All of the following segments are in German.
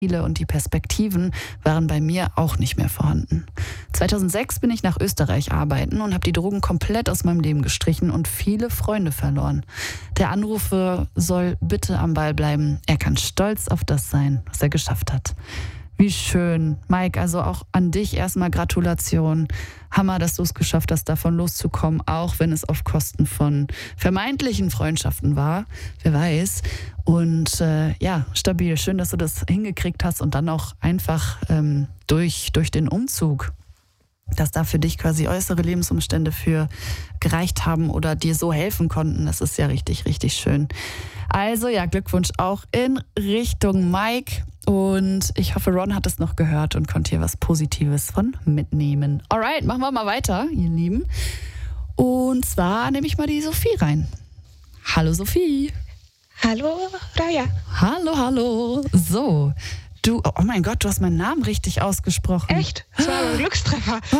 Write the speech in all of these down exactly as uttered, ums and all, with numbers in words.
Ziele und die Perspektiven waren bei mir auch nicht mehr vorhanden. zweitausendsechs bin ich nach Österreich arbeiten und habe die Drogen komplett aus meinem Leben gestrichen und viele Freunde verloren. Der Anrufer soll bitte am Ball bleiben. Er kann stolz auf das sein, was er geschafft hat. Wie schön. Mike, also auch an dich erstmal Gratulation. Hammer, dass du es geschafft hast, davon loszukommen, auch wenn es auf Kosten von vermeintlichen Freundschaften war. Wer weiß. Und äh, ja, stabil. Schön, dass du das hingekriegt hast und dann auch einfach ähm, durch, durch den Umzug, dass da für dich quasi äußere Lebensumstände für gereicht haben oder dir so helfen konnten. Das ist ja richtig, richtig schön. Also ja, Glückwunsch auch in Richtung Mike. Und ich hoffe, Ron hat es noch gehört und konnte hier was Positives von mitnehmen. Alright, machen wir mal weiter, ihr Lieben. Und zwar nehme ich mal die Sophie rein. Hallo Sophie. Hallo Raya. Hallo, hallo. So, du, oh mein Gott, du hast meinen Namen richtig ausgesprochen. Echt? Das war ein Glückstreffer. Oh,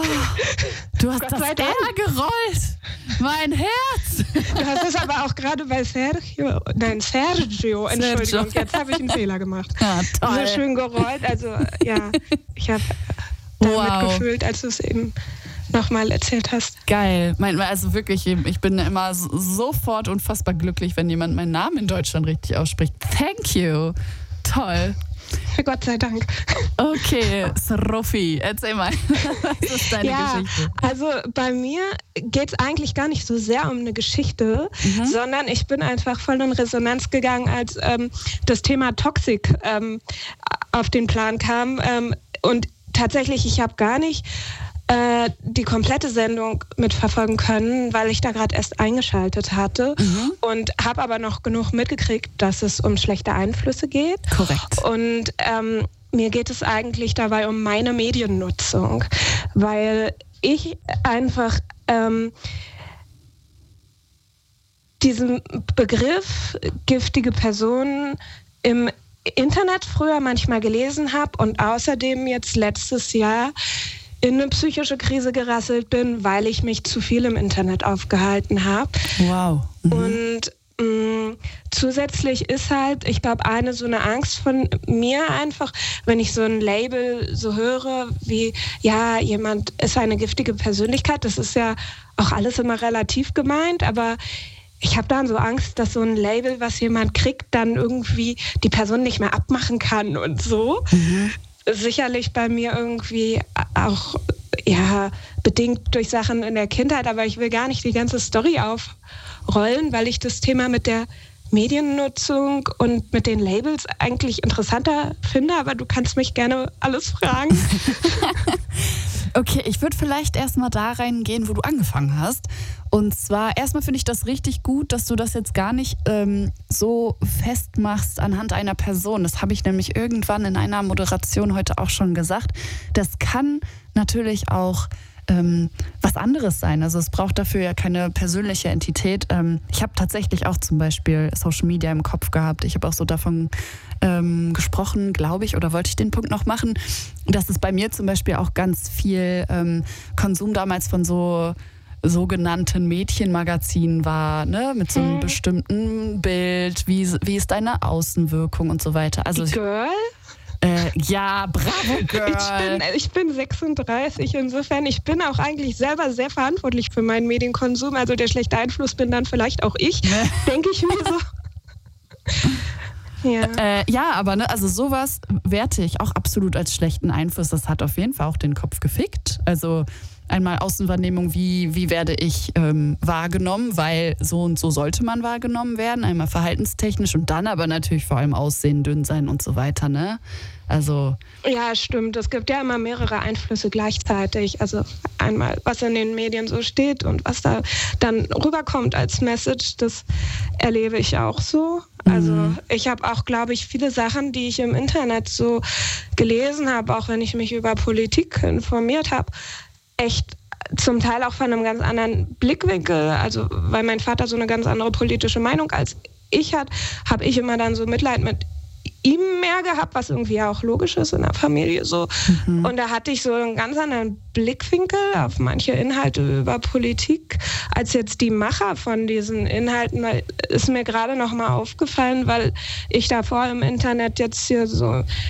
du hast Gott das sei Dank. R gerollt. Mein Herz. Du hast es aber auch gerade bei Sergio, nein, Sergio, Entschuldigung, Sergio. jetzt habe ich einen Fehler gemacht. Ja, toll. So schön gerollt, also ja, ich habe damit Wow. gefühlt, als du es eben nochmal erzählt hast. Geil. Mein, also wirklich, ich bin immer so- sofort unfassbar glücklich, wenn jemand meinen Namen in Deutschland richtig ausspricht. Thank you. Toll. Gott sei Dank. Okay, Sophie, erzähl mal, was ist deine Ja, Geschichte? also bei mir geht es eigentlich gar nicht so sehr um eine Geschichte, Mhm. sondern ich bin einfach voll in Resonanz gegangen, als ähm, das Thema Toxik ähm, auf den Plan kam. Ähm, und tatsächlich, ich habe gar nicht äh, die komplette Sendung mitverfolgen können, weil ich da gerade erst eingeschaltet hatte Mhm. und habe aber noch genug mitgekriegt, dass es um schlechte Einflüsse geht. Korrekt. Und ähm, mir geht es eigentlich dabei um meine Mediennutzung, weil ich einfach ähm, diesen Begriff giftige Personen im Internet früher manchmal gelesen habe und außerdem jetzt letztes Jahr in eine psychische Krise gerasselt bin, weil ich mich zu viel im Internet aufgehalten habe. Wow. Mhm. Und mh, zusätzlich ist halt, ich glaube, eine so eine Angst von mir einfach, wenn ich so ein Label so höre, wie, ja, jemand ist eine giftige Persönlichkeit, das ist ja auch alles immer relativ gemeint, aber ich habe dann so Angst, dass so ein Label, was jemand kriegt, dann irgendwie die Person nicht mehr abmachen kann und so. Mhm. Sicherlich bei mir irgendwie auch ja, bedingt durch Sachen in der Kindheit, aber ich will gar nicht die ganze Story aufrollen, weil ich das Thema mit der Mediennutzung und mit den Labels eigentlich interessanter finde, aber du kannst mich gerne alles fragen. Okay, ich würde vielleicht erstmal da reingehen, wo du angefangen hast. Und zwar, erstmal finde ich das richtig gut, dass du das jetzt gar nicht ähm, so festmachst anhand einer Person. Das habe ich nämlich irgendwann in einer Moderation heute auch schon gesagt. Das kann natürlich auch ähm, was anderes sein. Also es braucht dafür ja keine persönliche Entität. Ähm, ich habe tatsächlich auch zum Beispiel Social Media im Kopf gehabt. Ich habe auch so davon ähm, gesprochen, glaube ich, oder wollte ich den Punkt noch machen, dass es bei mir zum Beispiel auch ganz viel ähm, Konsum damals von so sogenannten Mädchenmagazinen war, ne, mit so einem Hm. bestimmten Bild, wie, wie ist deine Außenwirkung und so weiter. Also ich, Girl? äh, ja, bravo Girl. Ich bin, ich bin sechsunddreißig, insofern, ich bin auch eigentlich selber sehr verantwortlich für meinen Medienkonsum. Also der schlechte Einfluss bin dann vielleicht auch ich, Ne? denke ich mir so. Ja. Äh, ja, aber ne, also sowas werte ich auch absolut als schlechten Einfluss. Das hat auf jeden Fall auch den Kopf gefickt. Also einmal Außenwahrnehmung, wie, wie werde ich ähm, wahrgenommen, weil so und so sollte man wahrgenommen werden. Einmal verhaltenstechnisch und dann aber natürlich vor allem Aussehen, dünn sein und so weiter, ne? Also Ja, stimmt. Es gibt ja immer mehrere Einflüsse gleichzeitig. Also einmal, was in den Medien so steht und was da dann rüberkommt als Message, das erlebe ich auch so. Also Mhm. ich habe auch, glaube ich, viele Sachen, die ich im Internet so gelesen habe, auch wenn ich mich über Politik informiert habe, echt zum Teil auch von einem ganz anderen Blickwinkel. Also weil mein Vater so eine ganz andere politische Meinung als ich hat, habe ich immer dann so Mitleid mit ihm mehr gehabt, was irgendwie auch logisch ist in der Familie so. Mhm. Und da hatte ich so einen ganz anderen Blickwinkel auf manche Inhalte über Politik, als jetzt die Macher von diesen Inhalten. Weil ist mir gerade noch mal aufgefallen, weil ich davor im Internet jetzt hier so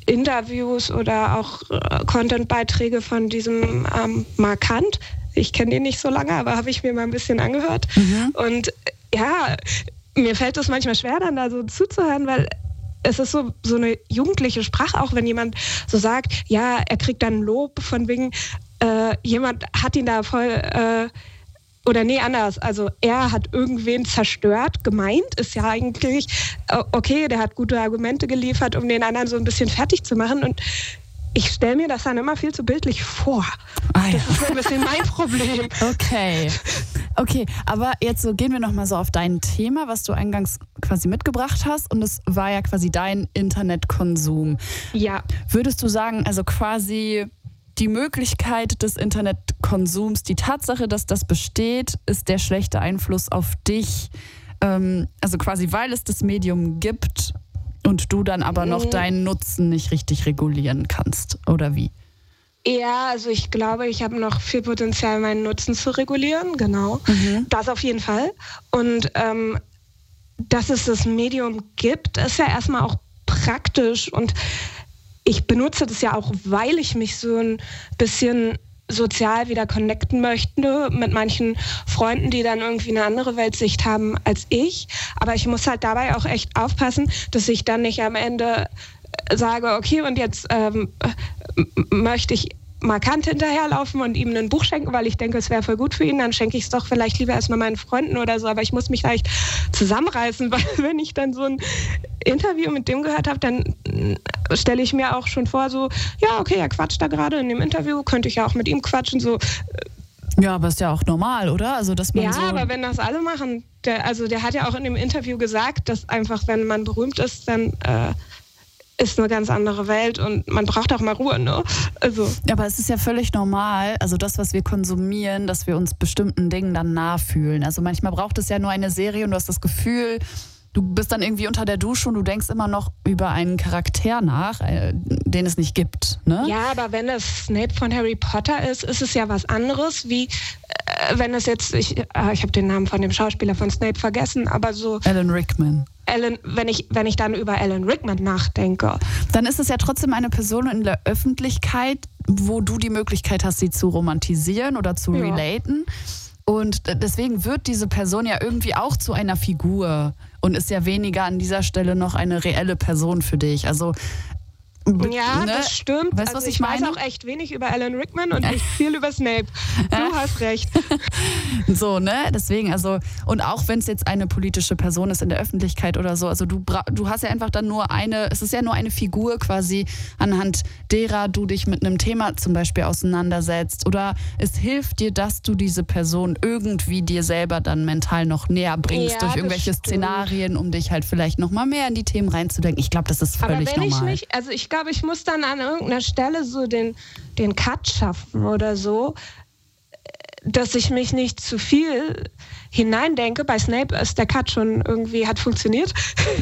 Interviews oder auch äh, Content-Beiträge von diesem ähm, Markant. Ich kenne den nicht so lange, aber habe ich mir mal ein bisschen angehört. Mhm. Und ja, mir fällt es manchmal schwer, dann da so zuzuhören, weil es ist so, so eine jugendliche Sprache, auch wenn jemand so sagt, ja, er kriegt dann Lob von wegen, äh, jemand hat ihn da voll, äh, oder nee, anders, also er hat irgendwen zerstört, gemeint ist ja eigentlich, äh, okay, der hat gute Argumente geliefert, um den anderen so ein bisschen fertig zu machen und ich stelle mir das dann immer viel zu bildlich vor. Ah, ja. Das ist so ein bisschen mein Problem. Okay. Okay, aber jetzt so gehen wir nochmal so auf dein Thema, was du eingangs quasi mitgebracht hast. Und es war ja quasi dein Internetkonsum. Ja. Würdest du sagen, also quasi die Möglichkeit des Internetkonsums, die Tatsache, dass das besteht, ist der schlechte Einfluss auf dich? Ähm, also quasi, weil es das Medium gibt und du dann aber noch deinen Nutzen nicht richtig regulieren kannst, oder wie? Ja, also ich glaube, ich habe noch viel Potenzial, meinen Nutzen zu regulieren, genau. Mhm. Das auf jeden Fall. Und ähm, dass es das Medium gibt, ist ja erstmal auch praktisch und ich benutze das ja auch, weil ich mich so ein bisschen sozial wieder connecten möchte mit manchen Freunden, die dann irgendwie eine andere Weltsicht haben als ich. Aber ich muss halt dabei auch echt aufpassen, dass ich dann nicht am Ende sage, okay, und jetzt ähm, möchte ich Markant hinterherlaufen und ihm ein Buch schenken, weil ich denke, es wäre voll gut für ihn, dann schenke ich es doch vielleicht lieber erstmal meinen Freunden oder so, aber ich muss mich da echt zusammenreißen, weil wenn ich dann so ein Interview mit dem gehört habe, dann stelle ich mir auch schon vor, so, ja, okay, er quatscht da gerade in dem Interview, könnte ich ja auch mit ihm quatschen, so. Ja, aber ist ja auch normal, oder? Also, dass man ja, so aber wenn das alle machen, der, also der hat ja auch in dem Interview gesagt, dass einfach, wenn man berühmt ist, dann äh, ist eine ganz andere Welt und man braucht auch mal Ruhe, ne? Also. Aber es ist ja völlig normal, also das, was wir konsumieren, dass wir uns bestimmten Dingen dann nah fühlen. Also manchmal braucht es ja nur eine Serie und du hast das Gefühl, du bist dann irgendwie unter der Dusche und du denkst immer noch über einen Charakter nach, äh, den es nicht gibt, ne? Ja, aber wenn es Snape von Harry Potter ist, ist es ja was anderes, wie äh, wenn es jetzt, ich, äh, ich habe den Namen von dem Schauspieler von Snape vergessen, aber so... Alan Rickman. Alan, wenn ich, wenn ich dann über Alan Rickman nachdenke. Dann ist es ja trotzdem eine Person in der Öffentlichkeit, wo du die Möglichkeit hast, sie zu romantisieren oder zu ja. relaten. Und deswegen wird diese Person ja irgendwie auch zu einer Figur und ist ja weniger an dieser Stelle noch eine reelle Person für dich. Also ja, ne? Das stimmt. Weißt du, also was ich, ich meine? weiß auch echt wenig über Alan Rickman und nicht viel über Snape. Du hast recht. So, ne? Deswegen, also, und auch wenn es jetzt eine politische Person ist in der Öffentlichkeit oder so, also du, du hast ja einfach dann nur eine, es ist ja nur eine Figur quasi, anhand derer du dich mit einem Thema zum Beispiel auseinandersetzt. Oder es hilft dir, dass du diese Person irgendwie dir selber dann mental noch näher bringst ja, durch irgendwelche Szenarien, um dich halt vielleicht noch mal mehr in die Themen reinzudenken. Ich glaube, das ist völlig Aber wenn normal. Ich mich, also ich glaube, ich muss dann an irgendeiner Stelle so den, den Cut schaffen oder so, dass ich mich nicht zu viel hineindenke. Bei Snape ist der Cut schon irgendwie, hat funktioniert.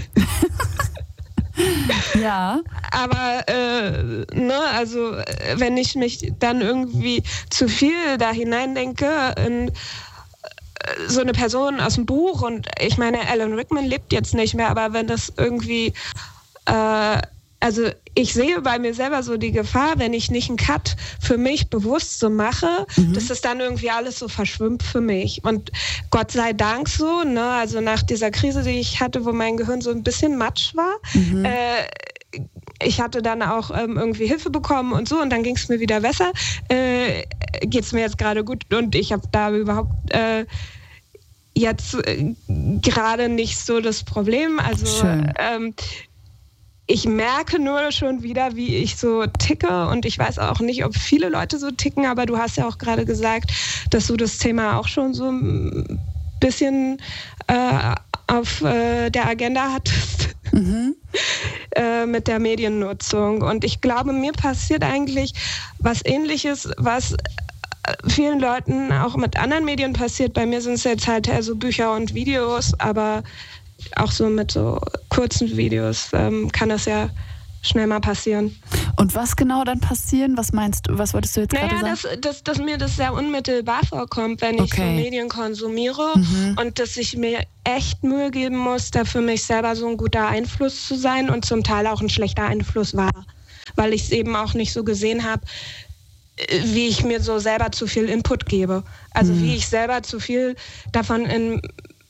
Ja. Aber, äh, ne, also, wenn ich mich dann irgendwie zu viel da hineindenke in so eine Person aus dem Buch und ich meine, Alan Rickman lebt jetzt nicht mehr, aber wenn das irgendwie äh, also ich sehe bei mir selber so die Gefahr, wenn ich nicht einen Cut für mich bewusst so mache, mhm. dass das dann irgendwie alles so verschwimmt für mich. Und Gott sei Dank so, ne, also nach dieser Krise, die ich hatte, wo mein Gehirn so ein bisschen matsch war, mhm. äh, ich hatte dann auch ähm, irgendwie Hilfe bekommen und so und dann ging es mir wieder besser. Äh, geht es mir jetzt gerade gut und ich habe da überhaupt äh, jetzt äh, gerade nicht so das Problem. Also ähm, ich merke nur schon wieder, wie ich so ticke und ich weiß auch nicht, ob viele Leute so ticken, aber du hast ja auch gerade gesagt, dass du das Thema auch schon so ein bisschen äh, auf äh, der Agenda hattest mhm. äh, mit der Mediennutzung. Und ich glaube, mir passiert eigentlich was Ähnliches, was vielen Leuten auch mit anderen Medien passiert. Bei mir sind es jetzt halt eher so Bücher und Videos, aber auch so mit so kurzen Videos ähm, kann das ja schnell mal passieren. Und was genau dann passieren? Was meinst du? Was wolltest du jetzt naja, gerade sagen? Dass, dass, dass mir das sehr unmittelbar vorkommt, wenn ich okay. so Medien konsumiere mhm. und dass ich mir echt Mühe geben muss, da für mich selber so ein guter Einfluss zu sein und zum Teil auch ein schlechter Einfluss war. weil ich es eben auch nicht so gesehen habe, wie ich mir so selber zu viel Input gebe. Also mhm. wie ich selber zu viel davon in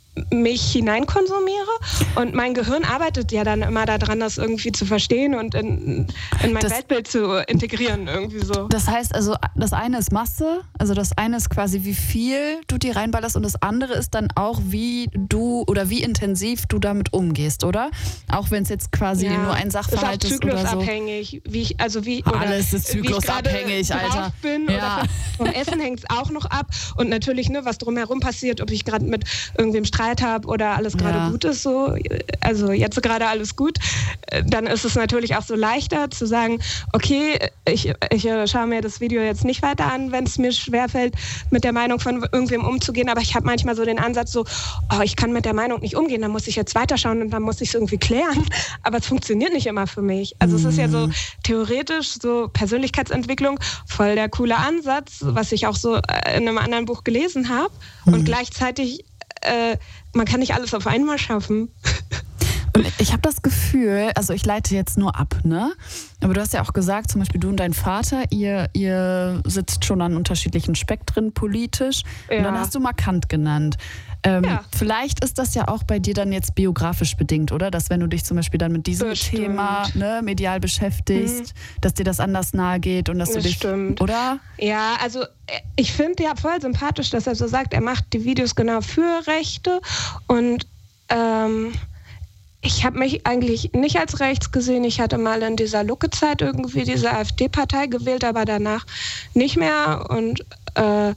mich hineinkonsumiere und mein Gehirn arbeitet ja dann immer daran, das irgendwie zu verstehen und in, in mein das, Weltbild zu integrieren irgendwie so. Das heißt also, das eine ist Masse, also das eine ist quasi, wie viel du dir reinballerst und das andere ist dann auch, wie du oder wie intensiv du damit umgehst, oder? Auch wenn es jetzt quasi ja, nur ein Sachverhalt ist, ist oder so. Zyklusabhängig, wie ich, also wie oder alles ist zyklusabhängig, Alter. Bin ja. Oder vom Essen hängt es auch noch ab und natürlich, ne, was drumherum passiert, ob ich gerade mit irgendwem Streit habe oder alles gerade ja. gut ist, so, also jetzt gerade alles gut, dann ist es natürlich auch so leichter zu sagen, okay, ich, ich schaue mir das Video jetzt nicht weiter an, wenn es mir schwerfällt, mit der Meinung von irgendwem umzugehen, aber ich habe manchmal so den Ansatz so, oh, ich kann mit der Meinung nicht umgehen, dann muss ich jetzt weiterschauen und dann muss ich es irgendwie klären, aber es funktioniert nicht immer für mich. Also mhm. es ist ja so theoretisch, so Persönlichkeitsentwicklung, voll der coole Ansatz, was ich auch so in einem anderen Buch gelesen habe mhm. und gleichzeitig Äh, man kann nicht alles auf einmal schaffen. Und ich habe das Gefühl, also ich leite jetzt nur ab, ne? Aber du hast ja auch gesagt, zum Beispiel du und dein Vater, ihr, ihr sitzt schon an unterschiedlichen Spektren politisch. Ja. Und dann hast du mal Kant genannt. Ähm, ja. Vielleicht ist das ja auch bei dir dann jetzt biografisch bedingt, oder? Dass wenn du dich zum Beispiel dann mit diesem Bestimmt. Thema ne, medial beschäftigst, mhm. dass dir das anders nahe geht und dass du dich, Stimmt. oder? Ja, also ich finde ja voll sympathisch, dass er so sagt, er macht die Videos genau für Rechte und ähm, ich habe mich eigentlich nicht als rechts gesehen. Ich hatte mal in dieser Lucke-Zeit irgendwie diese AfD-Partei gewählt, aber danach nicht mehr und äh,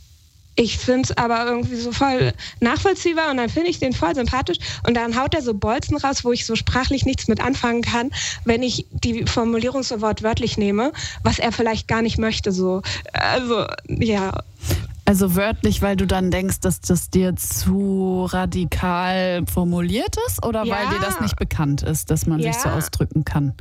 ich finde es aber irgendwie so voll nachvollziehbar und dann finde ich den voll sympathisch und dann haut er so Bolzen raus, wo ich so sprachlich nichts mit anfangen kann, wenn ich die Formulierung so wortwörtlich nehme, was er vielleicht gar nicht möchte. So. Also, ja. Also wörtlich, weil du dann denkst, dass das dir zu radikal formuliert ist oder ja. weil dir das nicht bekannt ist, dass man ja. sich so ausdrücken kann?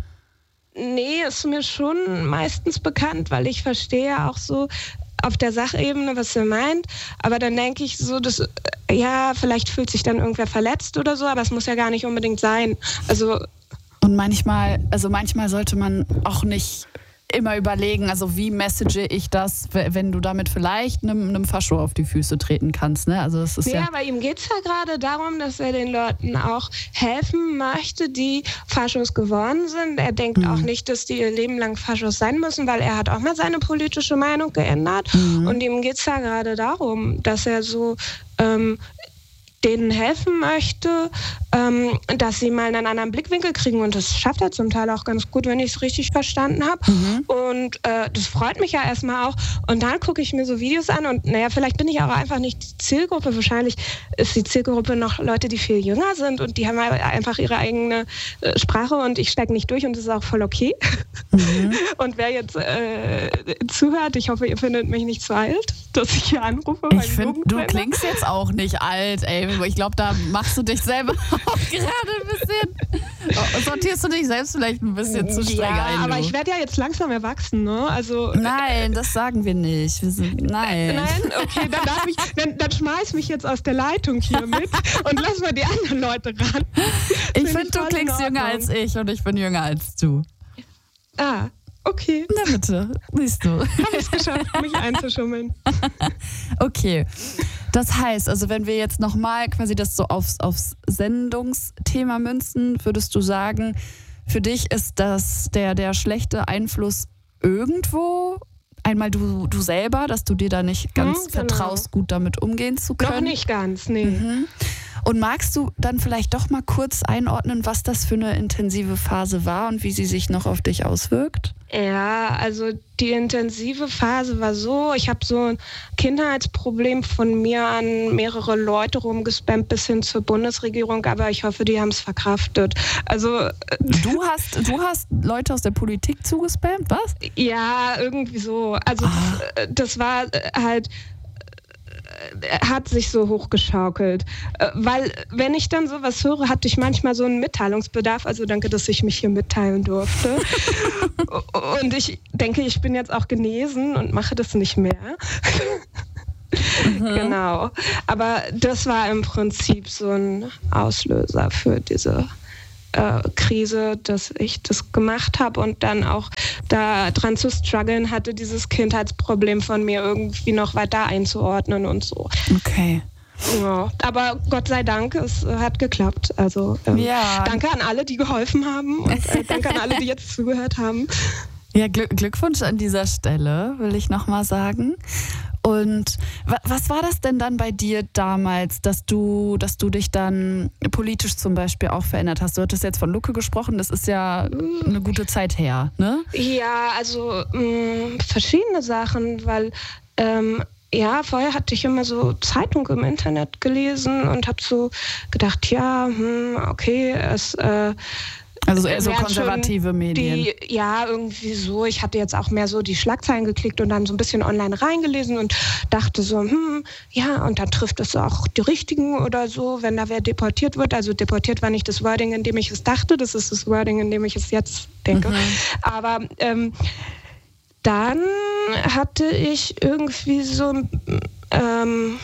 Nee, ist mir schon meistens bekannt, weil ich verstehe auch so auf der Sachebene, was er meint, aber dann denke ich so, dass, ja, vielleicht fühlt sich dann irgendwer verletzt oder so, aber es muss ja gar nicht unbedingt sein. Also und manchmal, also manchmal sollte man auch nicht immer überlegen, also wie message ich das, wenn du damit vielleicht einem, einem Fascho auf die Füße treten kannst. Ne? Also das ist ja, ja, aber ihm geht es ja gerade darum, dass er den Leuten auch helfen möchte, die Faschos geworden sind. Er denkt mhm. auch nicht, dass die ihr Leben lang Faschos sein müssen, weil er hat auch mal seine politische Meinung geändert. Mhm. Und ihm geht es ja gerade darum, dass er so ähm, denen helfen möchte, ähm, dass sie mal einen anderen Blickwinkel kriegen und das schafft er zum Teil auch ganz gut, wenn ich es richtig verstanden habe mhm. und äh, das freut mich ja erstmal auch und dann gucke ich mir so Videos an und naja, vielleicht bin ich auch einfach nicht die Zielgruppe, wahrscheinlich ist die Zielgruppe noch Leute, die viel jünger sind und die haben einfach ihre eigene äh, Sprache und ich steige nicht durch und das ist auch voll okay mhm. und wer jetzt äh, zuhört, ich hoffe, ihr findet mich nicht zu alt, dass ich hier anrufe. Ich finde, du klingst jetzt auch nicht alt, ey. Ich glaube, da machst du dich selber auch gerade ein bisschen, sortierst du dich selbst vielleicht ein bisschen zu streng ja, ein. Aber ich werde ja jetzt langsam erwachsen, ne? Also, nein, das sagen wir nicht. Wir sind, nein. Nein? Okay, dann, darf ich, dann, dann schmeiß mich jetzt aus der Leitung hier mit und lass mal die anderen Leute ran. Ich finde, du klingst jünger als ich und ich bin jünger als du. Ah, okay. Na bitte, siehst du. Habe ich es geschafft, mich einzuschummeln. Okay. Das heißt, also wenn wir jetzt nochmal quasi das so aufs, aufs Sendungsthema münzen, würdest du sagen, für dich ist das der, der schlechte Einfluss irgendwo? Einmal du, du selber, dass du dir da nicht ganz hm, vertraust, genau. gut damit umgehen zu können? Noch nicht ganz, nee. Mhm. Und magst du dann vielleicht doch mal kurz einordnen, was das für eine intensive Phase war und wie sie sich noch auf dich auswirkt? Ja, also die intensive Phase war so, ich habe so ein Kindheitsproblem von mir an mehrere Leute rumgespammt bis hin zur Bundesregierung, aber ich hoffe, die haben es verkraftet. Also du hast, du hast Leute aus der Politik zugespammt, was? Ja, irgendwie so. Also ah. das, das war halt... hat sich so hochgeschaukelt. Weil, wenn ich dann sowas höre, hatte ich manchmal so einen Mitteilungsbedarf. Also danke, dass ich mich hier mitteilen durfte. Und ich denke, ich bin jetzt auch genesen und mache das nicht mehr. Mhm. Genau. Aber das war im Prinzip so ein Auslöser für diese äh, Krise, dass ich das gemacht habe und dann auch da dran zu strugglen hatte, dieses Kindheitsproblem von mir irgendwie noch weiter einzuordnen und so. Okay. Ja, aber Gott sei Dank, es hat geklappt. Also ähm, ja. Danke an alle, die geholfen haben und äh, danke an alle, die jetzt zugehört haben. Ja, Gl- Glückwunsch an dieser Stelle, will ich nochmal sagen. Und wa- was war das denn dann bei dir damals, dass du, dass du dich dann politisch zum Beispiel auch verändert hast? Du hattest jetzt von Lucke gesprochen, das ist ja eine gute Zeit her, ne? Ja, also mh, verschiedene Sachen, weil ähm, ja, vorher hatte ich immer so Zeitung im Internet gelesen und habe so gedacht, ja, hm, okay, es äh, also eher so konservative Medien. Die, ja, irgendwie so. Ich hatte jetzt auch mehr so die Schlagzeilen geklickt und dann so ein bisschen online reingelesen und dachte so, hm, ja, und dann trifft es auch die Richtigen oder so, wenn da wer deportiert wird. Also deportiert war nicht das Wording, in dem ich es dachte, das ist das Wording, in dem ich es jetzt denke. Mhm. Aber ähm, dann hatte ich irgendwie so ein ähm,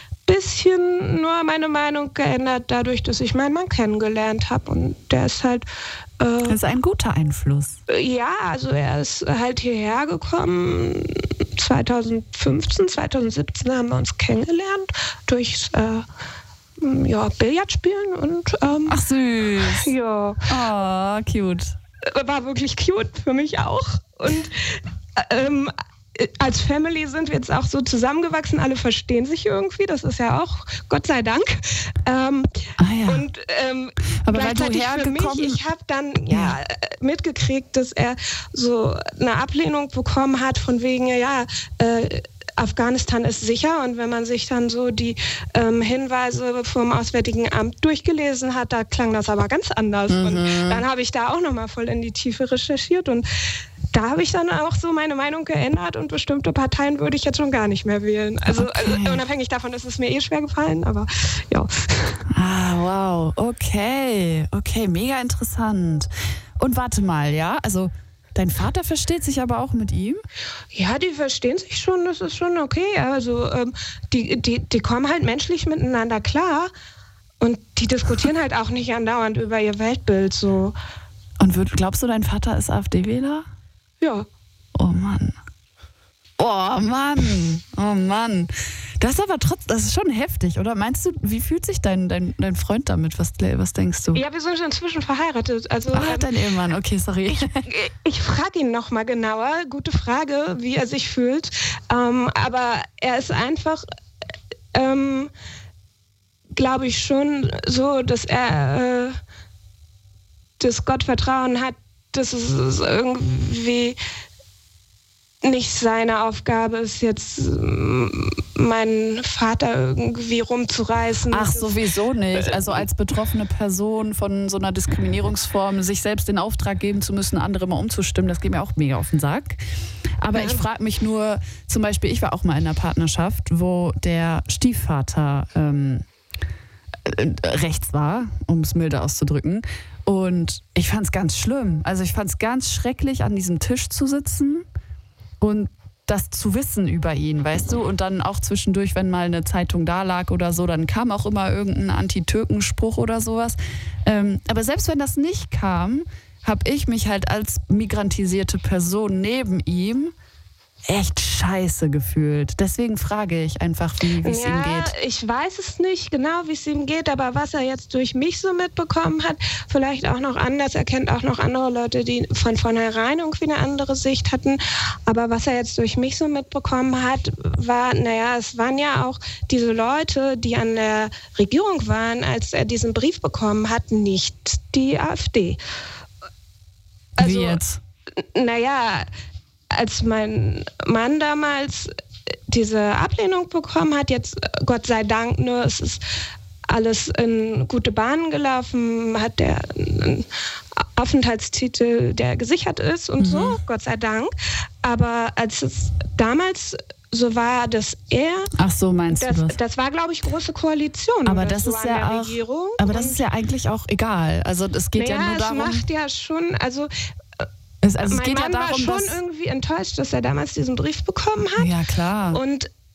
bisschen nur meine Meinung geändert, dadurch, dass ich meinen Mann kennengelernt habe. Und der ist halt... Äh, das ist ein guter Einfluss. Ja, also er ist halt hierher gekommen. zwanzig fünfzehn, zwanzig siebzehn haben wir uns kennengelernt durchs äh, ja, Billardspielen. Und, ähm, ach süß. Ja. Oh, cute. War wirklich cute für mich auch. Und ähm, als Family sind wir jetzt auch so zusammengewachsen, alle verstehen sich irgendwie, das ist ja auch, Gott sei Dank. Ähm, ah, ja. Und ähm, aber gleichzeitig für mich, ich habe dann ja, ja mitgekriegt, dass er so eine Ablehnung bekommen hat von wegen, ja, äh, Afghanistan ist sicher, und wenn man sich dann so die ähm, Hinweise vom Auswärtigen Amt durchgelesen hat, da klang das aber ganz anders. Mhm. Und dann habe ich da auch nochmal voll in die Tiefe recherchiert, und da habe ich dann auch so meine Meinung geändert, und bestimmte Parteien würde ich jetzt schon gar nicht mehr wählen. Also, okay. also unabhängig davon ist es mir eh schwer gefallen, aber ja. Ah, wow, okay, okay, mega interessant. Und warte mal, ja, also dein Vater versteht sich aber auch mit ihm? Ja, die verstehen sich schon, das ist schon okay. Also ähm, die, die, die kommen halt menschlich miteinander klar, und die diskutieren halt auch nicht andauernd über ihr Weltbild so. Und würd, glaubst du, dein Vater ist AfD-Wähler? Ja. Oh Mann. Oh Mann. Oh Mann. Das ist aber trotzdem, das ist schon heftig, oder? Meinst du, wie fühlt sich dein, dein, dein Freund damit? Was, was denkst du? Ja, wir sind inzwischen verheiratet. Also, Ach, ähm, dein Ehemann, okay, sorry. Ich, ich frage ihn nochmal genauer. Gute Frage, wie er sich fühlt. Ähm, aber er ist einfach, ähm, glaube ich, schon so, dass er äh, das Gottvertrauen hat, dass es irgendwie nicht seine Aufgabe ist, jetzt meinen Vater irgendwie rumzureißen. Ach, sowieso nicht. Also als betroffene Person von so einer Diskriminierungsform sich selbst den Auftrag geben zu müssen, andere mal umzustimmen, das geht mir auch mega auf den Sack. Aber ja. Ich frage mich nur, zum Beispiel, ich war auch mal in einer Partnerschaft, wo der Stiefvater ähm, rechts war, um es milder auszudrücken. Und ich fand es ganz schlimm. Also ich fand es ganz schrecklich, an diesem Tisch zu sitzen und das zu wissen über ihn, weißt du? Und dann auch zwischendurch, wenn mal eine Zeitung da lag oder so, dann kam auch immer irgendein Anti-Türken-Spruch oder sowas. Ähm, aber selbst wenn das nicht kam, habe ich mich halt als migrantisierte Person neben ihm echt scheiße gefühlt. Deswegen frage ich einfach, wie es ja, ihm geht. Ich weiß es nicht genau, wie es ihm geht, aber was er jetzt durch mich so mitbekommen hat, vielleicht auch noch anders, er kennt auch noch andere Leute, die von vornherein irgendwie eine andere Sicht hatten, aber was er jetzt durch mich so mitbekommen hat, war, naja, es waren ja auch diese Leute, die an der Regierung waren, als er diesen Brief bekommen hat, nicht die AfD. Also, wie jetzt? Naja, als mein Mann damals diese Ablehnung bekommen hat, jetzt Gott sei Dank, ne, es ist alles in gute Bahnen gelaufen, hat der einen Aufenthaltstitel, der gesichert ist und mhm. so, Gott sei Dank. Aber als es damals so war, dass er... Ach so, meinst das, du das? Das war, glaube ich, große Koalition. Aber das so ist ja auch, Regierung. aber das ist ja eigentlich auch egal. Also es geht naja, ja nur darum... es macht ja schon, also... Es, also mein es geht Mann ja darum, war schon dass irgendwie enttäuscht, dass er damals diesen Brief bekommen hat. Ja, klar. Und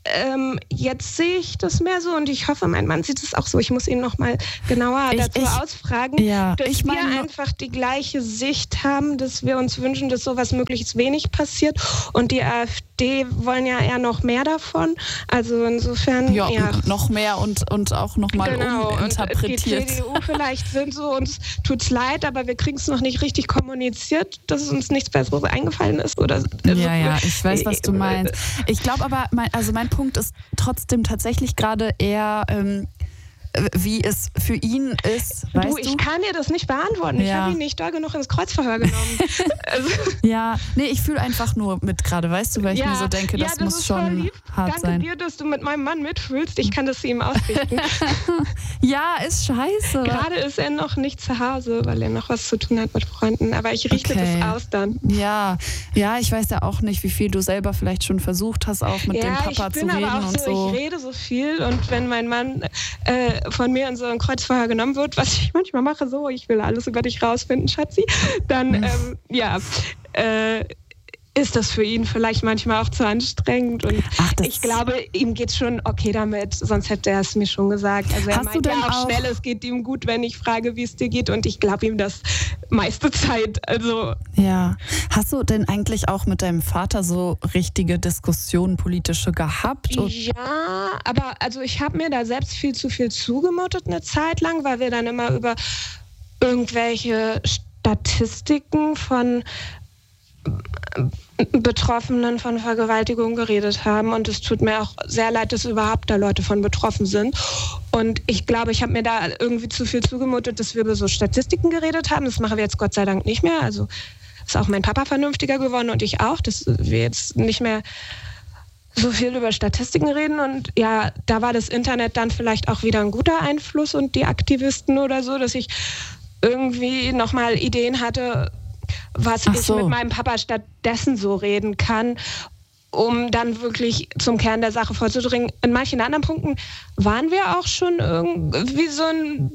ähm, jetzt sehe ich das mehr so und ich hoffe, mein Mann sieht es auch so. Ich muss ihn noch mal genauer ich, dazu ich, ausfragen, ja, dass ich mein, wir einfach die gleiche Sicht haben, dass wir uns wünschen, dass sowas möglichst wenig passiert. Und die AfD wollen ja eher noch mehr davon. Also insofern, ja. ja. noch mehr und, und auch noch mal genau. uminterpretiert. Und die C D U vielleicht sind so, uns tut's leid, aber wir kriegen es noch nicht richtig kommuniziert, dass uns nichts Besseres eingefallen ist. Oder, also, ja, ja, ich weiß, was du meinst. Ich glaube aber, mein, also mein Punkt ist trotzdem tatsächlich gerade eher, ähm, wie es für ihn ist, weißt du? du? Ich kann dir das nicht beantworten. Ja. Ich habe ihn nicht da genug ins Kreuzverhör genommen. also. Ja, nee, ich fühle einfach nur mit gerade, weißt du, weil ich ja, mir so denke, das, ja, das muss schon lieb. hart Danke sein. Danke dir, dass du mit meinem Mann mitfühlst. Ich kann das ihm ausrichten. ja, ist scheiße. Gerade ist er noch nicht zu Hause, weil er noch was zu tun hat mit Freunden. Aber ich richte okay. das aus dann. Ja, ja, ich weiß ja auch nicht, wie viel du selber vielleicht schon versucht hast, auch mit ja, dem Papa ich bin zu reden aber auch und so. so. Ich rede so viel und wenn mein Mann äh, von mir in so ein Kreuzverhör genommen wird, was ich manchmal mache, so, ich will alles über dich rausfinden, Schatzi, dann, ähm, ja, äh, ist das für ihn vielleicht manchmal auch zu anstrengend und Ach, ich glaube, ihm geht's schon okay damit, sonst hätte er es mir schon gesagt. Also er Hast meint du ja denn auch, auch schnell, es geht ihm gut, wenn ich frage, wie es dir geht und ich glaube ihm das meiste Zeit. Also ja. Hast du denn eigentlich auch mit deinem Vater so richtige Diskussionen, politische gehabt? Und ja, aber also ich habe mir da selbst viel zu viel zugemutet eine Zeit lang, weil wir dann immer über irgendwelche Statistiken von Betroffenen von Vergewaltigung geredet haben und es tut mir auch sehr leid, dass überhaupt da Leute von betroffen sind und ich glaube, ich habe mir da irgendwie zu viel zugemutet, dass wir über so Statistiken geredet haben, das machen wir jetzt Gott sei Dank nicht mehr, also ist auch mein Papa vernünftiger geworden und ich auch, dass wir jetzt nicht mehr so viel über Statistiken reden und ja, da war das Internet dann vielleicht auch wieder ein guter Einfluss und die Aktivisten oder so, dass ich irgendwie nochmal Ideen hatte, was Ach ich so. mit meinem Papa stattdessen so reden kann, um dann wirklich zum Kern der Sache vorzudringen. In manchen anderen Punkten waren wir auch schon irgendwie so ein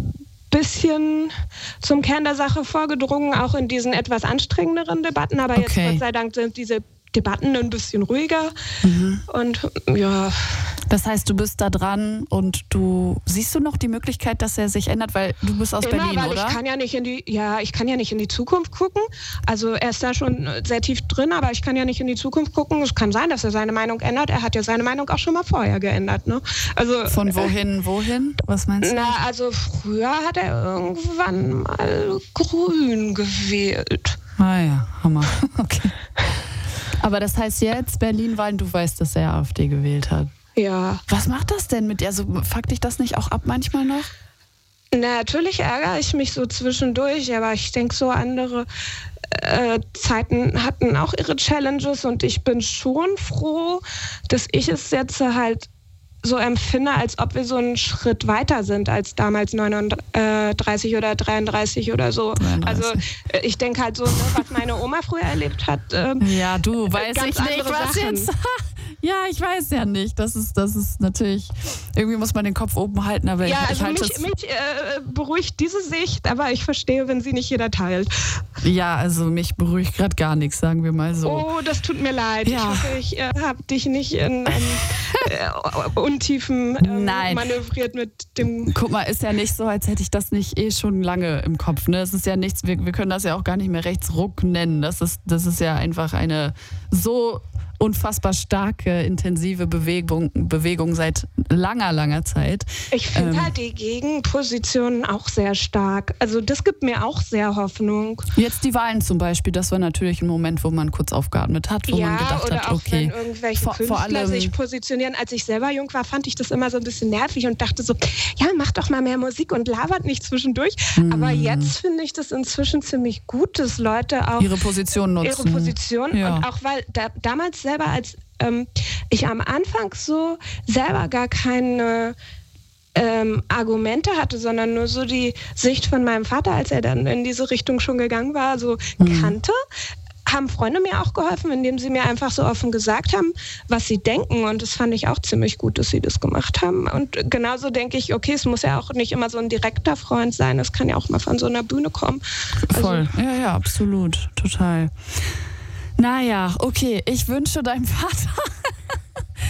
bisschen zum Kern der Sache vorgedrungen, auch in diesen etwas anstrengenderen Debatten. Aber jetzt, okay. Gott sei Dank, sind diese Debatten ein bisschen ruhiger. Mhm. Und ja. Das heißt, du bist da dran und du siehst du noch die Möglichkeit, dass er sich ändert, weil du bist aus Immer, Berlin, weil oder? Ich kann ja nicht in die, ja, ich kann ja nicht in die Zukunft gucken. Also er ist da schon sehr tief drin, aber ich kann ja nicht in die Zukunft gucken. Es kann sein, dass er seine Meinung ändert. Er hat ja seine Meinung auch schon mal vorher geändert. Ne? Also, Von wohin, wohin? Was meinst du? Na, also früher hat er irgendwann mal grün gewählt. Ah ja, Hammer. Okay. Aber das heißt jetzt, Berlin-Wahlen, du weißt, dass er AfD gewählt hat. Ja. Was macht das denn mit dir? Also fuckt dich das nicht auch ab manchmal noch? Na, natürlich ärgere ich mich so zwischendurch, aber ich denke, so andere äh, Zeiten hatten auch ihre Challenges und ich bin schon froh, dass ich es jetzt halt so empfinde, als ob wir so einen Schritt weiter sind als damals neununddreißig oder dreiunddreißig oder so. dreiunddreißig. Also ich denke halt so, ne, was meine Oma früher erlebt hat. Ähm, ja, du, weiß ich nicht, was Sachen. jetzt... Ja, ich weiß ja nicht. Das ist, das ist natürlich, irgendwie muss man den Kopf oben halten, aber ja, ich, also ich halte mich, es. mich äh, beruhigt diese Sicht, aber ich verstehe, wenn sie nicht jeder teilt. Ja, also mich beruhigt gerade gar nichts, sagen wir mal so. Oh, das tut mir leid. Ja. Ich hoffe, ich äh, habe dich nicht in ähm, äh, Untiefen ähm, manövriert mit dem... Guck mal, ist ja nicht so, als hätte ich das nicht eh schon lange im Kopf. Ne? Es ist ja nichts, wir, wir können das ja auch gar nicht mehr Rechtsruck nennen. Das ist, das ist ja einfach eine so unfassbar starke, intensive Bewegung, Bewegung seit langer, langer Zeit. Ich finde ähm, halt die Gegenpositionen auch sehr stark. Also das gibt mir auch sehr Hoffnung. Jetzt die Wahlen zum Beispiel, das war natürlich ein Moment, wo man kurz aufgeatmet hat, wo ja, man gedacht oder hat, auch okay. wenn irgendwelche vor, Künstler vor allem, sich positionieren. Als ich selber jung war, fand ich das immer so ein bisschen nervig und dachte so, ja, mach doch mal mehr Musik und labert nicht zwischendurch. Mm. Aber jetzt finde ich das inzwischen ziemlich gut, dass Leute auch ihre Position nutzen. Ihre Position ja. und auch weil da, damals selber, als ähm, ich am Anfang so selber gar keine ähm, Argumente hatte, sondern nur so die Sicht von meinem Vater, als er dann in diese Richtung schon gegangen war, so mhm. kannte, haben Freunde mir auch geholfen, indem sie mir einfach so offen gesagt haben, was sie denken. Und das fand ich auch ziemlich gut, dass sie das gemacht haben. Und genauso denke ich, okay, es muss ja auch nicht immer so ein direkter Freund sein. Es kann ja auch mal von so einer Bühne kommen. Voll, also, ja, ja, absolut, total. Naja, okay, ich wünsche deinem Vater, dass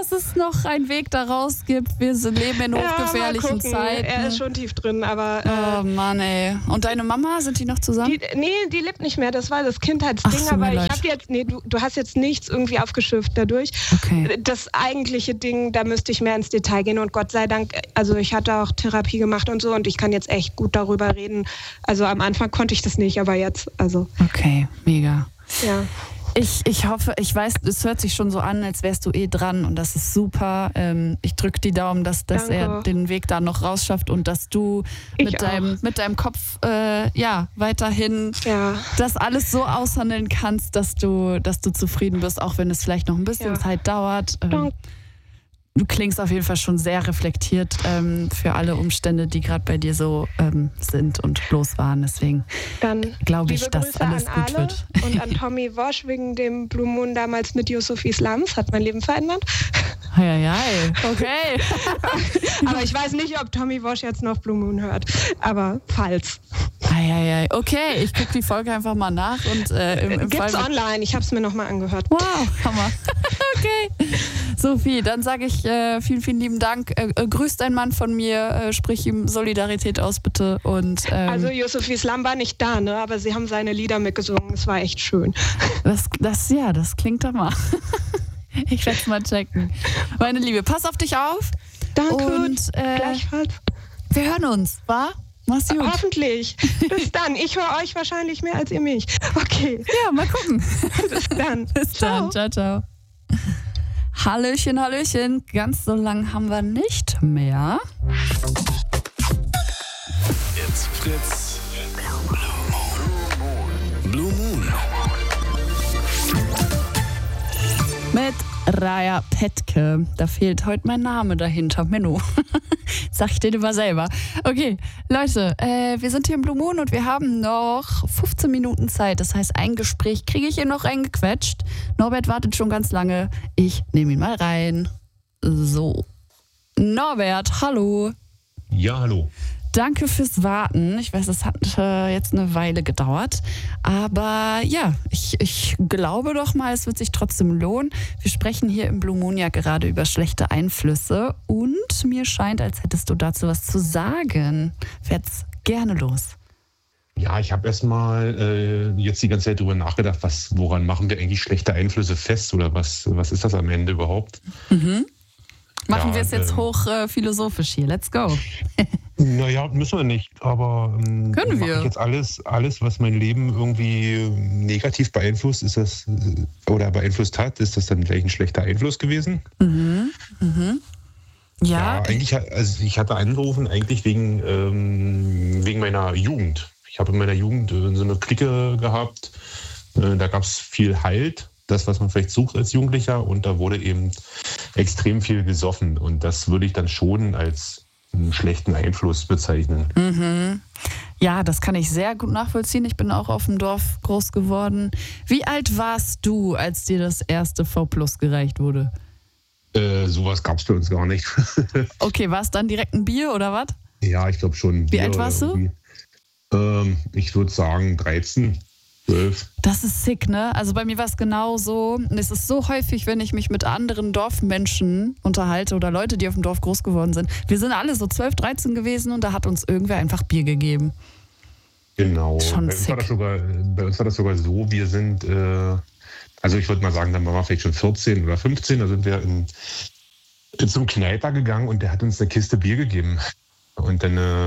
dass es noch einen Weg daraus gibt. Wir leben in hochgefährlichen ja, Zeiten. Er ist schon tief drin, aber... Äh, oh Mann, ey. Und deine Mama, sind die noch zusammen? Die, nee, die lebt nicht mehr. Das war das Kindheitsding. Ach, aber ich leid. habe jetzt... Nee, du, du hast jetzt nichts irgendwie aufgeschifft dadurch. Okay. Das eigentliche Ding, da müsste ich mehr ins Detail gehen. Und Gott sei Dank, also ich hatte auch Therapie gemacht und so und ich kann jetzt echt gut darüber reden. Also am Anfang konnte ich das nicht, aber jetzt, also... Okay, mega. Ja. Ich, ich hoffe, ich weiß, es hört sich schon so an, als wärst du eh dran und das ist super. Ähm, ich drücke die Daumen, dass, dass er den Weg da noch rausschafft und dass du mit deinem, mit deinem Kopf äh, ja, weiterhin ja. das alles so aushandeln kannst, dass du, dass du zufrieden bist, auch wenn es vielleicht noch ein bisschen ja. Zeit dauert. Ähm, Danke. Du klingst auf jeden Fall schon sehr reflektiert ähm, für alle Umstände, die gerade bei dir so ähm, sind und los waren. Deswegen glaube ich, dass alles gut alle wird. Und an Tommy Walsh wegen dem Blue Moon damals mit Yusuf Islams hat mein Leben verändert. Ja, ja, okay. Aber ich weiß nicht, ob Tommy Walsh jetzt noch Blue Moon hört. Aber falls. Eieiei. Okay, ich gucke die Folge einfach mal nach. Und, äh, im, im Gibt's Fall online, ich habe es mir nochmal angehört. Wow, Hammer. Okay. Sophie, dann sage ich äh, vielen, vielen lieben Dank. Äh, äh, grüß deinen Mann von mir, äh, sprich ihm Solidarität aus, bitte. Und, ähm, also Yusuf Islam war nicht da, ne? Aber sie haben seine Lieder mitgesungen. Es war echt schön. Das, das, ja, das klingt doch mal. Ich werde es mal checken. Meine Liebe, pass auf dich auf. Danke. Und äh, gleichfalls. Wir hören uns, wa? Mach's gut. Hoffentlich. Bis dann. Ich höre euch wahrscheinlich mehr als ihr mich. Okay. Ja, mal gucken. Bis dann. Bis ciao. dann. Ciao, ciao. Hallöchen, Hallöchen. Ganz so lang haben wir nicht mehr. Jetzt Fritz. Blue Moon. Mit Raya Petke. Da fehlt heute mein Name dahinter. Menno. Sag ich den immer selber. Okay, Leute, äh, wir sind hier im Blue Moon und wir haben noch fünfzehn Minuten Zeit. Das heißt, ein Gespräch kriege ich hier noch reingequetscht. Norbert wartet schon ganz lange. Ich nehme ihn mal rein. So. Norbert, hallo. Ja, hallo. Danke fürs Warten. Ich weiß, es hat äh, jetzt eine Weile gedauert. Aber ja, ich, ich glaube doch mal, es wird sich trotzdem lohnen. Wir sprechen hier im Blue Moon ja gerade über schlechte Einflüsse. Und mir scheint, als hättest du dazu was zu sagen. Fährt's gerne los. Ja, ich habe erst mal äh, jetzt die ganze Zeit drüber nachgedacht, was, woran machen wir eigentlich schlechte Einflüsse fest? Oder was, was ist das am Ende überhaupt? Mhm. Machen ja, wir es jetzt ähm, hoch äh, philosophisch hier. Let's go. Naja, müssen wir nicht. Aber ähm, Können mache wir. ich jetzt alles, alles, was mein Leben irgendwie negativ beeinflusst, ist das äh, oder beeinflusst hat, ist das dann gleich ein schlechter Einfluss gewesen? Mhm. Mhm. Ja. Ja, eigentlich, also ich hatte angerufen eigentlich wegen, ähm, wegen meiner Jugend. Ich habe in meiner Jugend äh, so eine Clique gehabt. Äh, da gab es viel Halt. Das, was man vielleicht sucht als Jugendlicher, und da wurde eben extrem viel gesoffen. Und das würde ich dann schon als einen schlechten Einfluss bezeichnen. Mhm. Ja, das kann ich sehr gut nachvollziehen. Ich bin auch auf dem Dorf groß geworden. Wie alt warst du, als dir das erste V Plus gereicht wurde? Äh, sowas gab es bei uns gar nicht. Okay, war es dann direkt ein Bier oder was? Ja, ich glaube schon. Wie alt warst du? Ähm, ich würde sagen dreizehn. zwölf. Das ist sick, ne? Also bei mir war es genau so. Es ist so häufig, wenn ich mich mit anderen Dorfmenschen unterhalte oder Leute, die auf dem Dorf groß geworden sind. Wir sind alle so zwölf, dreizehn gewesen und da hat uns irgendwer einfach Bier gegeben. Genau. Schon bei, uns sick. war das sogar, bei uns war das sogar so, wir sind, äh, also ich würde mal sagen, dann waren wir vielleicht schon vierzehn oder fünfzehn, da sind wir in, in zum Kneiper gegangen und der hat uns eine Kiste Bier gegeben. Und dann äh,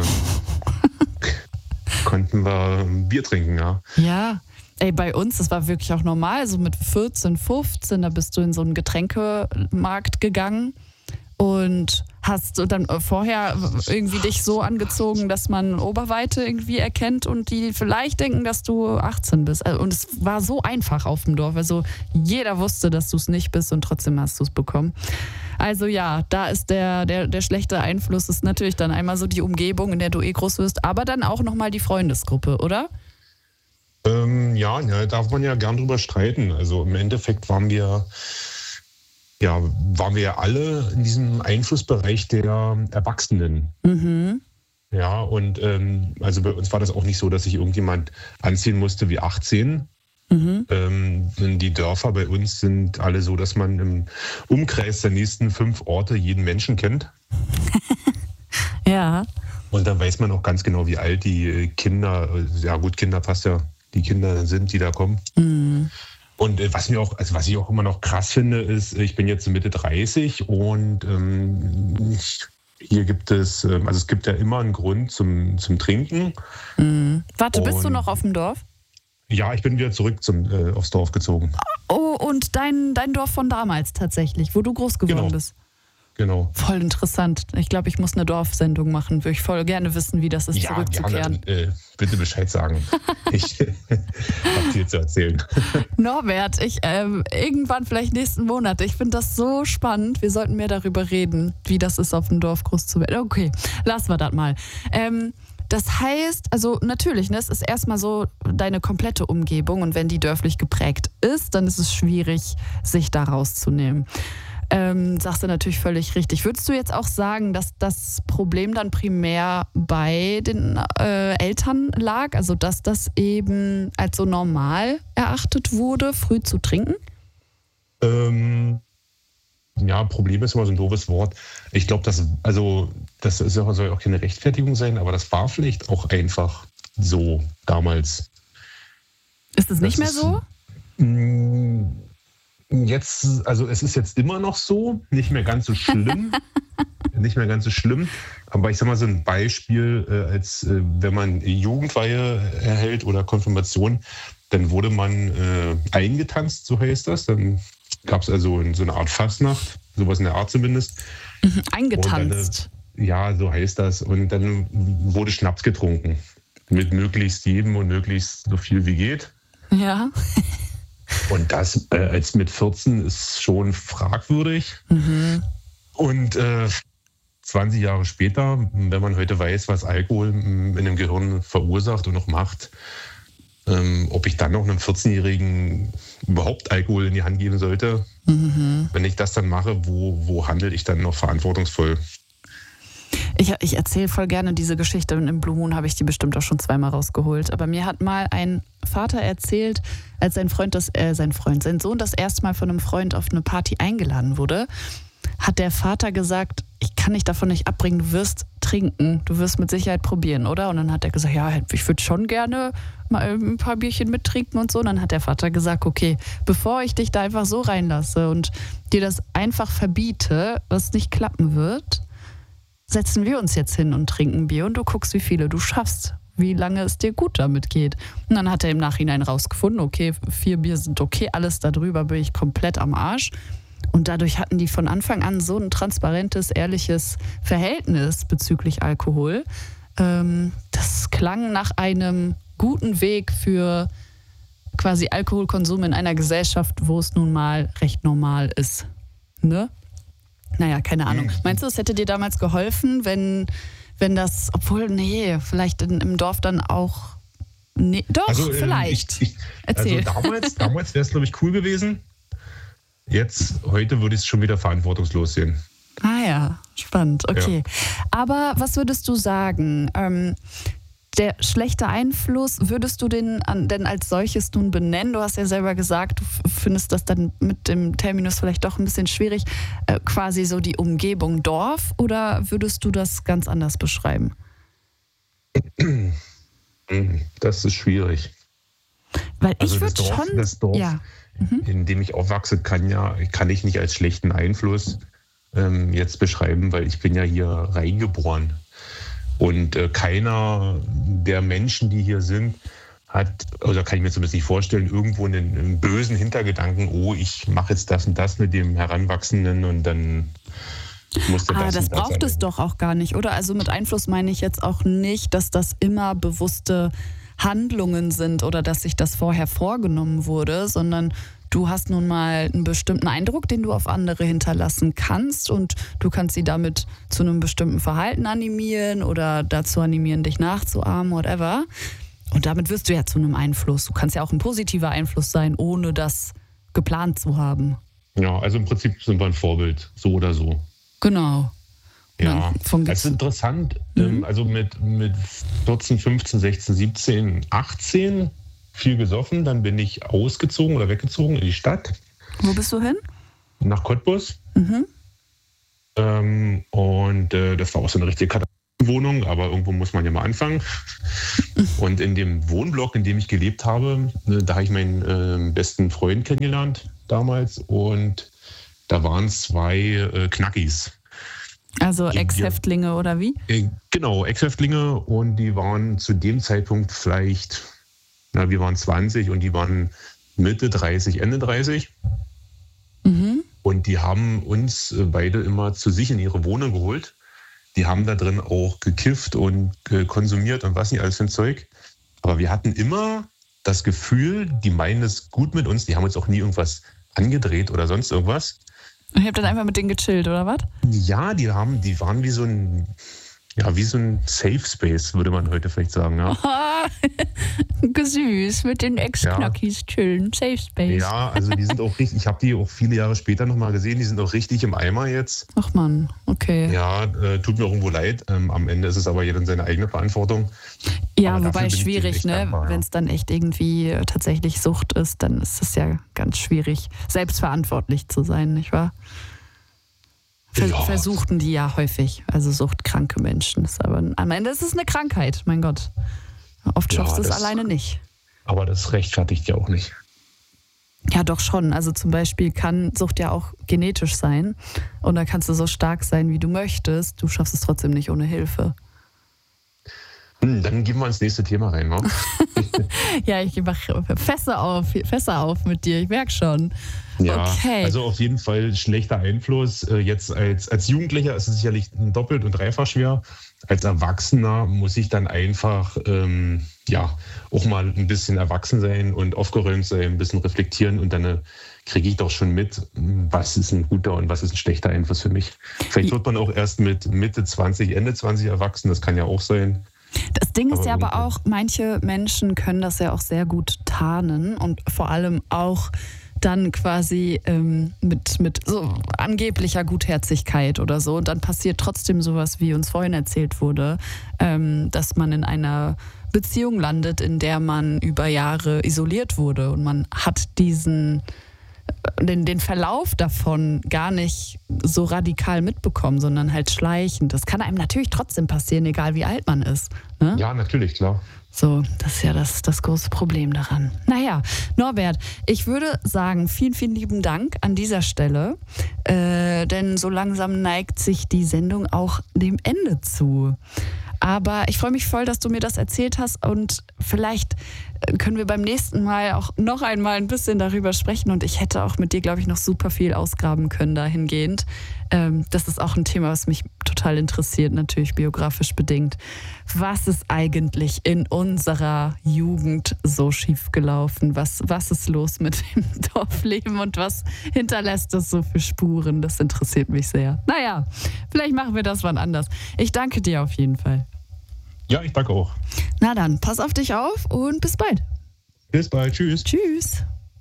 konnten wir Bier trinken, ja. Ja. Ey, bei uns, das war wirklich auch normal, so mit vierzehn, fünfzehn, da bist du in so einen Getränkemarkt gegangen und hast dann vorher irgendwie dich so angezogen, dass man Oberweite irgendwie erkennt und die vielleicht denken, dass du achtzehn bist. Und es war so einfach auf dem Dorf, also jeder wusste, dass du es nicht bist und trotzdem hast du es bekommen. Also ja, da ist der, der, der schlechte Einfluss ist natürlich dann einmal so die Umgebung, in der du eh groß wirst, aber dann auch nochmal die Freundesgruppe, oder? Ähm, ja, ja, darf man ja gern drüber streiten. Also im Endeffekt waren wir, ja, waren wir ja alle in diesem Einflussbereich der Erwachsenen. Mhm. Ja, und ähm, also bei uns war das auch nicht so, dass sich irgendjemand anziehen musste wie achtzehn. Mhm. Ähm, die, die Dörfer bei uns sind alle so, dass man im Umkreis der nächsten fünf Orte jeden Menschen kennt. Ja. Und dann weiß man auch ganz genau, wie alt die Kinder, ja gut, Kinder passt ja, die Kinder sind, die da kommen. Mhm. Und äh, was mir auch, also was ich auch immer noch krass finde, ist, ich bin jetzt Mitte dreißig und ähm, hier gibt es, ähm, also es gibt ja immer einen Grund zum, zum Trinken. Mhm. Warte, und, bist du noch auf dem Dorf? Ja, ich bin wieder zurück zum, äh, aufs Dorf gezogen. Oh, und dein, dein Dorf von damals tatsächlich, wo du groß geworden Genau. bist. Genau. Voll interessant. Ich glaube, ich muss eine Dorfsendung machen. Würde ich voll gerne wissen, wie das ist, Ja, zurückzukehren. gerne. Äh, bitte Bescheid sagen. Ich habe dir zu erzählen. Norbert, ich ähm, irgendwann vielleicht nächsten Monat. Ich finde das so spannend. Wir sollten mehr darüber reden, wie das ist, auf dem Dorf groß zu werden. Okay, lassen wir das mal. Ähm, das heißt, also natürlich, ne, es ist erstmal so deine komplette Umgebung und wenn die dörflich geprägt ist, dann ist es schwierig, sich da rauszunehmen. Ähm, sagst du natürlich völlig richtig. Würdest du jetzt auch sagen, dass das Problem dann primär bei den äh, Eltern lag? Also, dass das eben als so normal erachtet wurde, früh zu trinken? Ähm, ja, Problem ist immer so ein doofes Wort. Ich glaube, das, also, das ist ja, soll auch keine Rechtfertigung sein, aber das war vielleicht auch einfach so damals. Ist es nicht Das mehr ist, so? Mh, Jetzt, also es ist jetzt immer noch so, nicht mehr ganz so schlimm, nicht mehr ganz so schlimm, aber ich sag mal so ein Beispiel, äh, als äh, wenn man Jugendweihe erhält oder Konfirmation, dann wurde man äh, eingetanzt, so heißt das, dann gab es also so eine Art Fastnacht, sowas in der Art zumindest. Mhm, eingetanzt. Dann, äh, ja, so heißt das und dann wurde Schnaps getrunken, mit möglichst jedem und möglichst so viel wie geht. Ja. Und das äh, als mit vierzehn ist schon fragwürdig. Mhm. Und äh, zwanzig Jahre später, wenn man heute weiß, was Alkohol in dem Gehirn verursacht und auch macht, ähm, ob ich dann noch einem vierzehnjährigen überhaupt Alkohol in die Hand geben sollte, mhm. wenn ich das dann mache, wo, wo handle ich dann noch verantwortungsvoll? Ich, ich erzähle voll gerne diese Geschichte und im Blue Moon habe ich die bestimmt auch schon zweimal rausgeholt. Aber mir hat mal ein Vater erzählt, als sein Freund, das, äh, sein Freund, sein Sohn das erste Mal von einem Freund auf eine Party eingeladen wurde, hat der Vater gesagt, ich kann dich davon nicht abbringen, du wirst trinken, du wirst mit Sicherheit probieren, oder? Und dann hat er gesagt, ja, ich würde schon gerne mal ein paar Bierchen mittrinken und so. Und dann hat der Vater gesagt, okay, bevor ich dich da einfach so reinlasse und dir das einfach verbiete, was nicht klappen wird, setzen wir uns jetzt hin und trinken Bier und du guckst, wie viele du schaffst, wie lange es dir gut damit geht. Und dann hat er im Nachhinein rausgefunden, okay, vier Bier sind okay, alles darüber bin ich komplett am Arsch. Und dadurch hatten die von Anfang an so ein transparentes, ehrliches Verhältnis bezüglich Alkohol. Ähm, das klang nach einem guten Weg für quasi Alkoholkonsum in einer Gesellschaft, wo es nun mal recht normal ist. Ne? Naja, keine Ahnung. Meinst du, es hätte dir damals geholfen, wenn, wenn das, obwohl, nee, vielleicht in, im Dorf dann auch, nee, doch, also, vielleicht. Ich, ich, Erzähl. Also damals, damals wäre es, glaube ich, cool gewesen. Jetzt, heute würde ich es schon wieder verantwortungslos sehen. Ah ja, spannend, okay. Ja. Aber was würdest du sagen, ähm, der schlechte Einfluss, würdest du den an, denn als solches nun benennen? Du hast ja selber gesagt, du findest das dann mit dem Terminus vielleicht doch ein bisschen schwierig, äh, quasi so die Umgebung Dorf, oder würdest du das ganz anders beschreiben? Das ist schwierig. Weil ich also würde schon... Das Dorf, ja. mhm. in dem ich aufwachse, kann, ja, kann ich nicht als schlechten Einfluss ähm, jetzt beschreiben, weil ich bin ja hier reingeboren. Und äh, keiner der Menschen, die hier sind, hat, oder kann ich mir zumindest nicht vorstellen, irgendwo einen, einen bösen Hintergedanken, oh, ich mache jetzt das und das mit dem Heranwachsenden und dann muss der ah, das das und das braucht es sein. doch auch gar nicht, oder? Also mit Einfluss meine ich jetzt auch nicht, dass das immer bewusste Handlungen sind oder dass sich das vorher vorgenommen wurde, sondern du hast nun mal einen bestimmten Eindruck, den du auf andere hinterlassen kannst und du kannst sie damit zu einem bestimmten Verhalten animieren oder dazu animieren, dich nachzuahmen, whatever. Und damit wirst du ja zu einem Einfluss. Du kannst ja auch ein positiver Einfluss sein, ohne das geplant zu haben. Ja, also im Prinzip sind wir ein Vorbild, so oder so. Genau. Ja, das ist interessant. Mhm. Also mit, mit vierzehn, fünfzehn, sechzehn, siebzehn, achtzehn viel gesoffen, dann bin ich ausgezogen oder weggezogen in die Stadt. Wo bist du hin? Nach Cottbus. Mhm. Ähm, und äh, das war auch so eine richtige Katastrophenwohnung, aber irgendwo muss man ja mal anfangen. Und in dem Wohnblock, in dem ich gelebt habe, ne, da habe ich meinen äh, besten Freund kennengelernt damals und da waren zwei äh, Knackis. Also Die- Ex-Häftlinge oder wie? Äh, genau, Ex-Häftlinge und die waren zu dem Zeitpunkt vielleicht, na, wir waren zwanzig und die waren Mitte dreißig, Ende dreißig. Mhm. Und die haben uns äh, beide immer zu sich in ihre Wohnung geholt. Die haben da drin auch gekifft und äh, konsumiert und was nicht alles für ein Zeug. Aber wir hatten immer das Gefühl, die meinen es gut mit uns. Die haben uns auch nie irgendwas angedreht oder sonst irgendwas. Und ihr habt dann einfach mit denen gechillt, oder was? Ja, die haben, die waren wie so ein, ja, wie so ein Safe Space, würde man heute vielleicht sagen. Ja, Süß, mit den Ex-Knackis chillen, Safe Space. ja also die sind auch richtig, ich habe die auch viele Jahre später nochmal gesehen, die sind auch richtig im Eimer jetzt. Ach Mann, okay. Ja, äh, tut mir auch irgendwo leid. Ähm, am Ende ist es aber jeder in seine eigene Verantwortung. Ja, Aber dafür wobei bin ich denen schwierig, echt ne? dankbar, ja. Wenn es dann echt irgendwie äh, tatsächlich Sucht ist, dann ist es ja ganz schwierig, selbstverantwortlich zu sein, nicht wahr? Vers Ja. Versuchten die ja häufig, also suchtkranke Menschen. Ist aber am Ende ist es eine Krankheit, mein Gott. Oft Ja, schaffst du es das- alleine nicht. Aber das rechtfertigt ja auch nicht. Ja, doch schon. Also zum Beispiel kann Sucht ja auch genetisch sein. Und da kannst du so stark sein, wie du möchtest. Du schaffst es trotzdem nicht ohne Hilfe. Hm, dann gehen wir ins nächste Thema rein, wa? Ja, ich mache Fässer auf, Fässer auf mit dir, ich merke schon. Ja, Okay. also auf jeden Fall schlechter Einfluss. Äh, Jetzt als, als Jugendlicher ist es sicherlich doppelt und dreifach schwer. Als Erwachsener muss ich dann einfach ähm, ja, auch mal ein bisschen erwachsen sein und aufgeräumt sein, ein bisschen reflektieren und dann äh, kriege ich doch schon mit, was ist ein guter und was ist ein schlechter Einfluss für mich. Vielleicht wird man auch erst mit Mitte zwanzig, Ende zwanzig erwachsen, das kann ja auch sein. Das Ding ist Aber ja aber irgendwie- auch, manche Menschen können das ja auch sehr gut tarnen und vor allem auch dann quasi ähm, mit, mit so angeblicher Gutherzigkeit oder so. Und dann passiert trotzdem sowas, wie uns vorhin erzählt wurde, ähm, dass man in einer Beziehung landet, in der man über Jahre isoliert wurde und man hat diesen Den, den Verlauf davon gar nicht so radikal mitbekommen, sondern halt schleichend. Das kann einem natürlich trotzdem passieren, egal wie alt man ist. Ne? Ja, natürlich, klar. So, das ist ja das, das große Problem daran. Naja, Norbert, ich würde sagen, vielen, vielen lieben Dank an dieser Stelle, äh, denn so langsam neigt sich die Sendung auch dem Ende zu. Aber ich freue mich voll, dass du mir das erzählt hast und vielleicht können wir beim nächsten Mal auch noch einmal ein bisschen darüber sprechen und ich hätte auch mit dir, glaube ich, noch super viel ausgraben können dahingehend. Ähm, das ist auch ein Thema, was mich total interessiert, natürlich biografisch bedingt. Was ist eigentlich in unserer Jugend so schief gelaufen? Was, was ist los mit dem Dorfleben und was hinterlässt es so für Spuren? Das interessiert mich sehr. Naja, vielleicht machen wir das wann anders. Ich danke dir auf jeden Fall. Ja, ich danke auch. Na dann, pass auf dich auf und bis bald. Bis bald, tschüss. Tschüss.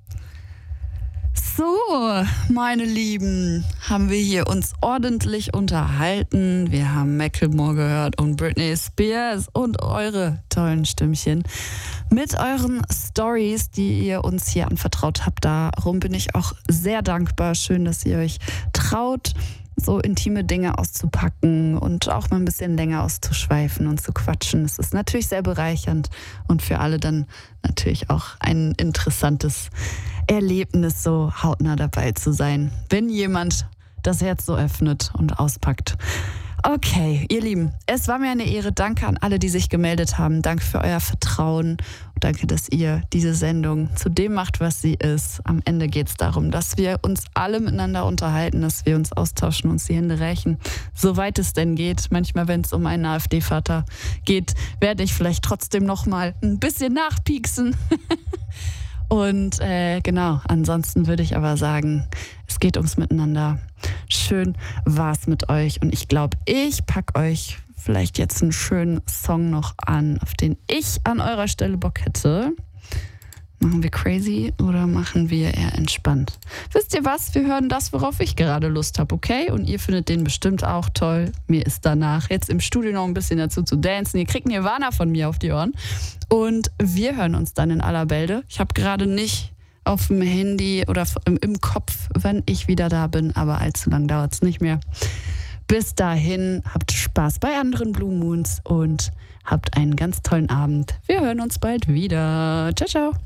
So, meine Lieben, haben wir hier uns ordentlich unterhalten. Wir haben Macklemore gehört und Britney Spears und eure tollen Stimmchen. Mit euren Stories, die ihr uns hier anvertraut habt, darum bin ich auch sehr dankbar. Schön, dass ihr euch traut, so intime Dinge auszupacken und auch mal ein bisschen länger auszuschweifen und zu quatschen. Es ist natürlich sehr bereichernd und für alle dann natürlich auch ein interessantes Erlebnis, so hautnah dabei zu sein, wenn jemand das Herz so öffnet und auspackt. Okay, ihr Lieben, es war mir eine Ehre. Danke an alle, die sich gemeldet haben. Danke für euer Vertrauen. Danke, dass ihr diese Sendung zu dem macht, was sie ist. Am Ende geht es darum, dass wir uns alle miteinander unterhalten, dass wir uns austauschen, uns die Hände reichen, soweit es denn geht. Manchmal, wenn es um einen AfD-Vater geht, werde ich vielleicht trotzdem noch mal ein bisschen nachpieksen. Und äh, genau, ansonsten würde ich aber sagen, es geht ums Miteinander. Schön war's mit euch und ich glaube, ich pack euch vielleicht jetzt einen schönen Song noch an, auf den ich an eurer Stelle Bock hätte. Machen wir crazy oder machen wir eher entspannt? Wisst ihr was? Wir hören das, worauf ich gerade Lust habe, okay? Und ihr findet den bestimmt auch toll. Mir ist danach jetzt im Studio noch ein bisschen dazu zu dancen. Ihr kriegt Nirvana von mir auf die Ohren. Und wir hören uns dann in aller Bälde. Ich habe gerade nicht auf dem Handy oder im Kopf, wann ich wieder da bin, aber allzu lang dauert es nicht mehr. Bis dahin, habt Spaß bei anderen Blue Moons und habt einen ganz tollen Abend. Wir hören uns bald wieder. Ciao, ciao.